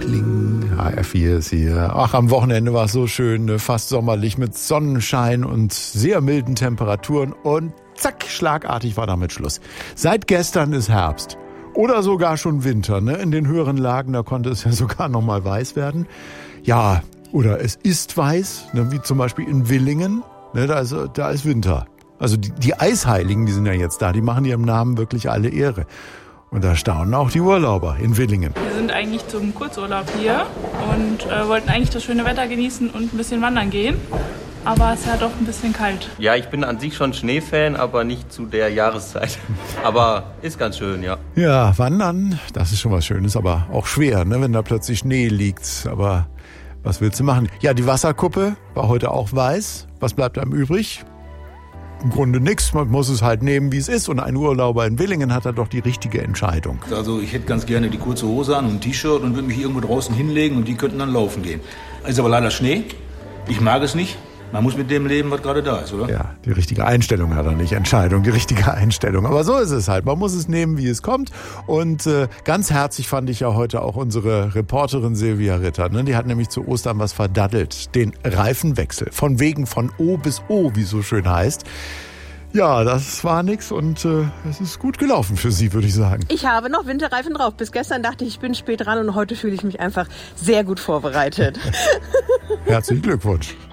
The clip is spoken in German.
Kling, HR4 ist hier. Ach, am Wochenende war es so schön, ne? Fast sommerlich mit Sonnenschein und sehr milden Temperaturen und zack, schlagartig war damit Schluss. Seit gestern ist Herbst oder sogar schon Winter. Ne? In den höheren Lagen, da konnte es ja sogar noch mal weiß werden. Ja, oder es ist weiß, ne? Wie zum Beispiel in Willingen, ne? Da ist Winter. Also die Eisheiligen, die sind ja jetzt da, die machen ihrem Namen wirklich alle Ehre. Und da staunen auch die Urlauber in Willingen. Wir sind eigentlich zum Kurzurlaub hier und wollten eigentlich das schöne Wetter genießen und ein bisschen wandern gehen. Aber es ist ja doch ein bisschen kalt. Ja, ich bin an sich schon Schneefan, aber nicht zu der Jahreszeit. Aber ist ganz schön, ja. Ja, wandern, das ist schon was Schönes, aber auch schwer, ne, wenn da plötzlich Schnee liegt. Aber was willst du machen? Ja, die Wasserkuppe war heute auch weiß. Was bleibt einem übrig? Im Grunde nichts, man muss es halt nehmen, wie es ist. Und ein Urlauber in Willingen hat da doch die richtige Entscheidung. Also ich hätte ganz gerne die kurze Hose an und ein T-Shirt und würde mich irgendwo draußen hinlegen und die könnten dann laufen gehen. Ist aber leider Schnee. Ich mag es nicht. Man muss mit dem leben, was gerade da ist, oder? Ja, die richtige Einstellung hat er nicht. Entscheidung, die richtige Einstellung. Aber so ist es halt. Man muss es nehmen, wie es kommt. Und ganz herzlich fand ich ja heute auch unsere Reporterin Silvia Ritter. Ne? Die hat nämlich zu Ostern was verdaddelt. Den Reifenwechsel. Von wegen von O bis O, wie es so schön heißt. Ja, das war nix und es ist gut gelaufen für Sie, würde ich sagen. Ich habe noch Winterreifen drauf. Bis gestern dachte ich bin spät dran und heute fühle ich mich einfach sehr gut vorbereitet. Herzlichen Glückwunsch.